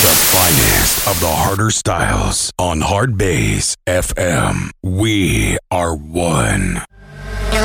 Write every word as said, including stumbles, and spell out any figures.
The finest of the harder styles on Hard Bass F M. We are one.